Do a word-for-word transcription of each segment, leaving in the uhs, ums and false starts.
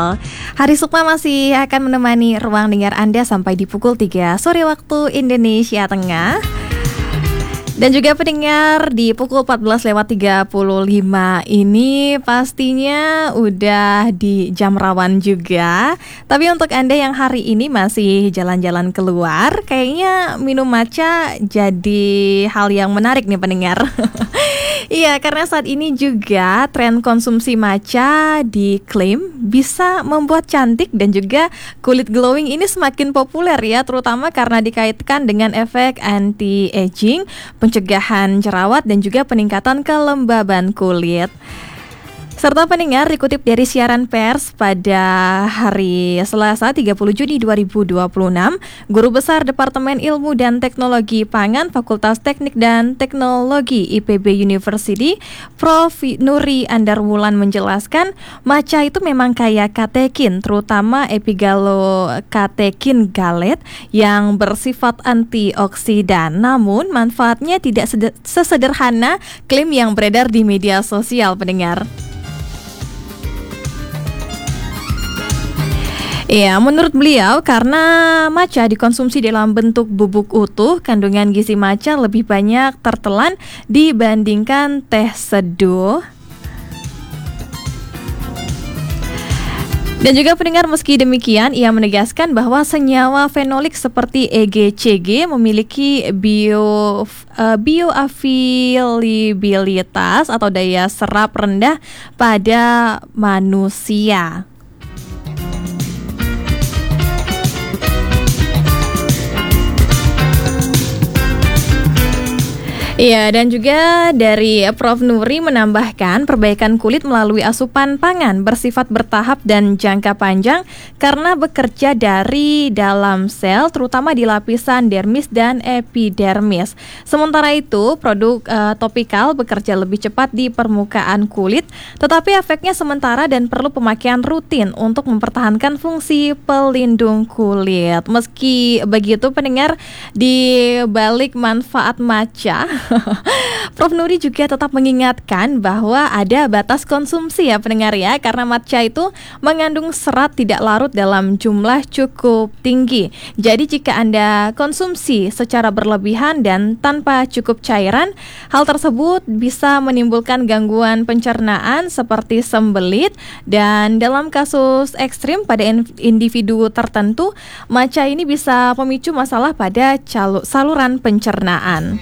betul. Hari Sukma masih akan menemani ruang dengar Anda sampai di pukul tiga sore waktu Indonesia Tengah. Dan juga pendengar di pukul empat belas lewat tiga puluh lima ini pastinya udah di jam rawan juga. Tapi untuk Anda yang hari ini masih jalan-jalan keluar, kayaknya minum matcha jadi hal yang menarik nih pendengar. Iya, karena saat ini juga tren konsumsi matcha diklaim bisa membuat cantik dan juga kulit glowing ini semakin populer ya, terutama karena dikaitkan dengan efek anti-aging, pencegahan jerawat dan juga peningkatan kelembaban kulit. Serta pendengar, dikutip dari siaran pers pada hari Selasa tiga puluh Juni dua ribu dua puluh enam, Guru Besar Departemen Ilmu dan Teknologi Pangan Fakultas Teknik dan Teknologi I P B University, Profesor Nuri Andarwulan menjelaskan, matcha itu memang kaya katekin, terutama epigalokatekin galet yang bersifat antioksidan. Namun, manfaatnya tidak sesederhana klaim yang beredar di media sosial, pendengar. Ya, menurut beliau karena matcha dikonsumsi dalam bentuk bubuk utuh, kandungan gizi matcha lebih banyak tertelan dibandingkan teh seduh. Dan juga pendengar, meski demikian ia menegaskan bahwa senyawa fenolik seperti E G C G memiliki bio uh, bioavailabilitas atau daya serap rendah pada manusia. Iya, dan juga dari Profesor Nuri menambahkan perbaikan kulit melalui asupan pangan bersifat bertahap dan jangka panjang karena bekerja dari dalam sel, terutama di lapisan dermis dan epidermis. Sementara itu, produk uh, topikal bekerja lebih cepat di permukaan kulit, tetapi efeknya sementara dan perlu pemakaian rutin untuk mempertahankan fungsi pelindung kulit. Meski begitu, pendengar, di balik manfaat matcha, Profesor Nuri juga tetap mengingatkan bahwa ada batas konsumsi ya pendengar ya, karena matcha itu mengandung serat tidak larut dalam jumlah cukup tinggi. Jadi jika Anda konsumsi secara berlebihan dan tanpa cukup cairan, hal tersebut bisa menimbulkan gangguan pencernaan seperti sembelit, dan dalam kasus ekstrim pada individu tertentu, matcha ini bisa memicu masalah pada calu- saluran pencernaan.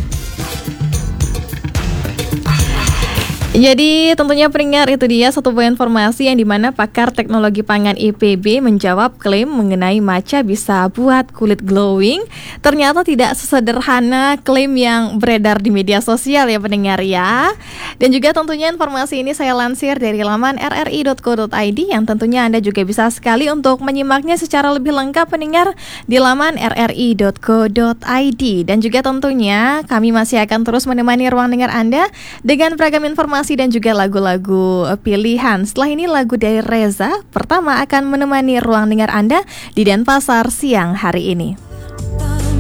Jadi tentunya pendengar, itu dia satu poin informasi yang dimana pakar teknologi pangan I P B menjawab klaim mengenai matcha bisa buat kulit glowing. Ternyata tidak sesederhana klaim yang beredar di media sosial ya pendengar ya. Dan juga tentunya informasi ini saya lansir dari laman r r i dot co dot i d yang tentunya Anda juga bisa sekali untuk menyimaknya secara lebih lengkap pendengar di laman r r i dot co dot i d. Dan juga tentunya kami masih akan terus menemani ruang dengar Anda dengan beragam informasi dan juga lagu-lagu pilihan. Setelah ini lagu dari Reza pertama akan menemani ruang dengar Anda di Denpasar siang hari ini.